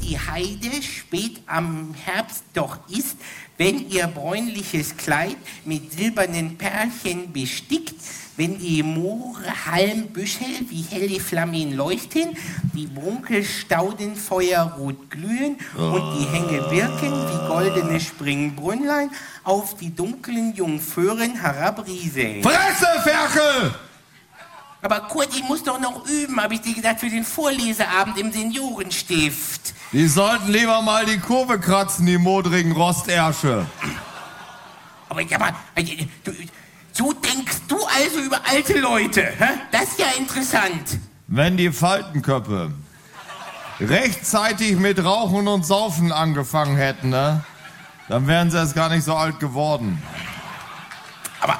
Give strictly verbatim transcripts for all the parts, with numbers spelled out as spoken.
die Heide spät am Herbst doch ist, wenn ihr bräunliches Kleid mit silbernen Perlchen bestickt, wenn die Moore Halmbüschel wie helle Flammen leuchten, die Brunkelstauden feuerrot glühen und die Hänge wirken wie goldene Springbrünnlein auf die dunklen Jungföhren herabrieseln. Fresse, Ferkel! Aber Kurt, ich muss doch noch üben, habe ich dir gesagt, für den Vorleseabend im Seniorenstift. Die sollten lieber mal die Kurve kratzen, die modrigen Rostärsche. Aber, ja, aber du, so denkst du also über alte Leute, hä? Das ist ja interessant. Wenn die Faltenköppe rechtzeitig mit Rauchen und Saufen angefangen hätten, ne, dann wären sie erst gar nicht so alt geworden. Aber...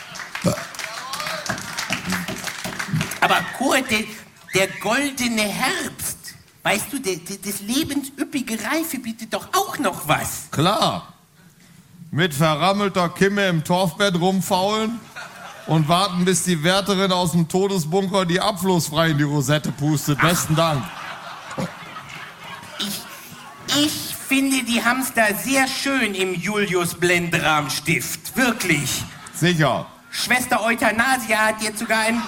Aber Kurt, der, der goldene Herbst, weißt du, der, der, das lebensüppige Reife bietet doch auch noch was. Klar. Mit verrammelter Kimme im Torfbett rumfaulen und warten, bis die Wärterin aus dem Todesbunker die abflussfrei in die Rosette pustet. Ach. Besten Dank. Ich, ich finde, die haben's da sehr schön im Julius Blendrahm-Stift. Wirklich. Sicher. Schwester Euthanasia hat jetzt sogar ein...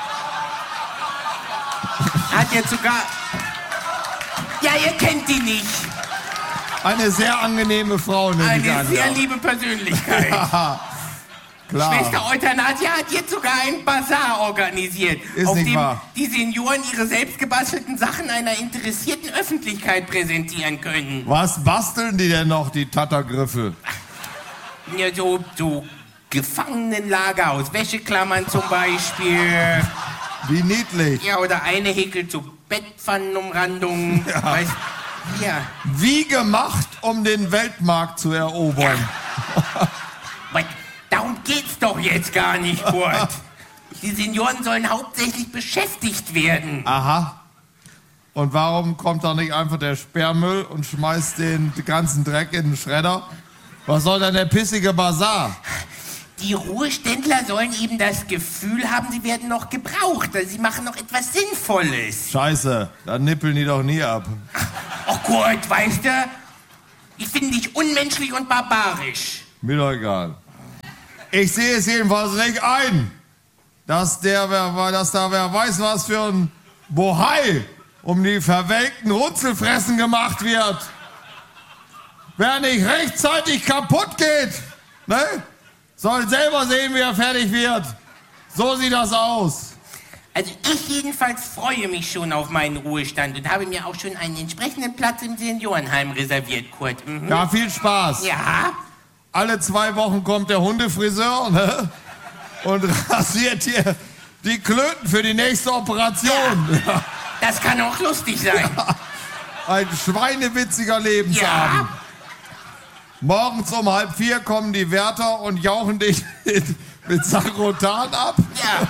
Hat jetzt sogar... Ja, ihr kennt die nicht. Eine sehr angenehme Frau, nehme Eine ich an, sehr ja. liebe Persönlichkeit. Ja, klar. Schwester Euthanasia hat jetzt sogar einen Bazar organisiert, Ist auf nicht dem wahr. die Senioren ihre selbstgebastelten Sachen einer interessierten Öffentlichkeit präsentieren können. Was basteln die denn noch, die Tattergriffe? Ja, so, so Gefangenenlager aus Wäscheklammern zum Beispiel. Wie niedlich. Ja, oder eine häkelt so Bettpfannenumrandungen. Ja. Weißt, ja. Wie gemacht, um den Weltmarkt zu erobern. Ja. Aber darum geht's doch jetzt gar nicht, Kurt. Die Senioren sollen hauptsächlich beschäftigt werden. Aha. Und warum kommt da nicht einfach der Sperrmüll und schmeißt den ganzen Dreck in den Schredder? Was soll denn der pissige Bazar? Die Ruheständler sollen eben das Gefühl haben, sie werden noch gebraucht. Also sie machen noch etwas Sinnvolles. Scheiße, dann nippeln die doch nie ab. Oh Kurt, weißt du, ich finde dich unmenschlich und barbarisch. Mir doch egal. Ich sehe es jedenfalls nicht ein, dass, der, wer, dass da wer weiß was für ein Bohai um die verwelkten Runzelfressen gemacht wird. Wer nicht rechtzeitig kaputt geht, ne? Soll selber sehen, wie er fertig wird. So sieht das aus. Also ich jedenfalls freue mich schon auf meinen Ruhestand und habe mir auch schon einen entsprechenden Platz im Seniorenheim reserviert, Kurt. Mhm. Ja, viel Spaß. Ja? Alle zwei Wochen kommt der Hundefriseur, ne? Und rasiert hier die Klöten für die nächste Operation. Ja. Das kann auch lustig sein. Ja. Ein schweinewitziger Lebensabend. Ja. Morgens um halb vier kommen die Wärter und jauchen dich mit, mit Sagrotan ab. Ja.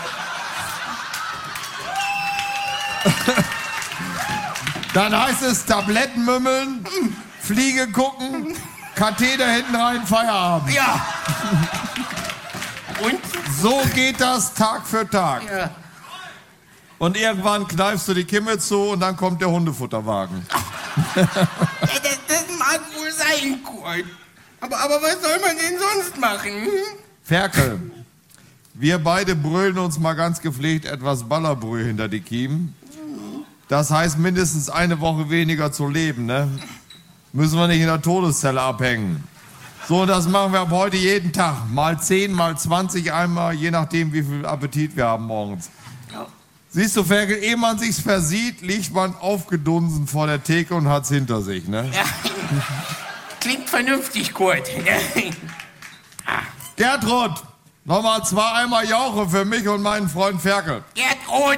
Dann heißt es Tabletten mümmeln, Fliege gucken, Katheter hinten rein, Feierabend. Ja. Und? So geht das Tag für Tag. Ja. Und irgendwann kneifst du die Kimme zu und dann kommt der Hundefutterwagen. Ja, das, das mag wohl sein, Kurt. Aber, aber was soll man denn sonst machen? Hm? Ferkel, wir beide brüllen uns mal ganz gepflegt etwas Ballerbrühe hinter die Kiemen. Das heißt mindestens eine Woche weniger zu leben, ne? Müssen wir nicht in der Todeszelle abhängen. So, das machen wir ab heute jeden Tag. Mal zehn, mal zwanzig einmal, je nachdem, wie viel Appetit wir haben morgens. Ja. Siehst du, Ferkel, ehe man sich's versieht, liegt man aufgedunsen vor der Theke und hat's hinter sich, ne? Ja. Klingt vernünftig, Kurt. Gertrud, nochmal zwei Eimer Jauche für mich und meinen Freund Ferkel. Gertrud!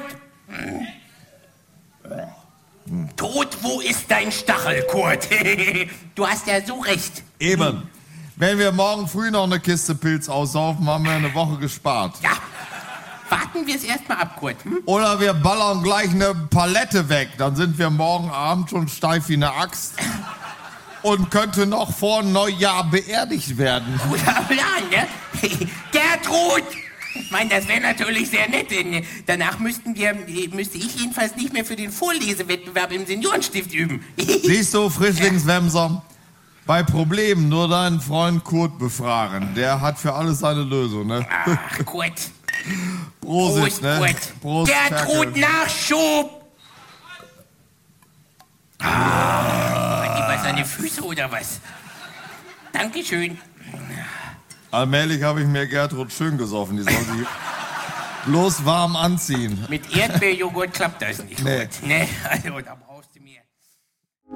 Hm. Tod, wo ist dein Stachel, Kurt? Du hast ja so recht. Eben. Wenn wir morgen früh noch eine Kiste Pilz aussaufen, haben wir eine Woche gespart. Ja. Warten wir es erstmal ab, Kurt. Hm? Oder wir ballern gleich eine Palette weg. Dann sind wir morgen Abend schon steif wie eine Axt. Und könnte noch vor Neujahr beerdigt werden. Guter Plan, ne? Gertrud! Ich meine, das wäre natürlich sehr nett, denn danach müssten wir, müsste ich jedenfalls nicht mehr für den Vorlesewettbewerb im Seniorenstift üben. Siehst du, Frischlingswemser, bei Problemen nur deinen Freund Kurt befragen. Der hat für alles seine Lösung, ne? Ach, Kurt. Prosit, Prost, ne? Kurt. Prost, Gertrud, Ferkel. Nachschub! Ah, hat die was an die Füße oder was? Dankeschön. Allmählich habe ich mir Gertrud schön gesoffen. Die soll sich bloß warm anziehen. Mit Erdbeerjoghurt klappt das nicht. Nee. Gut. Nee, also da brauchst du mir...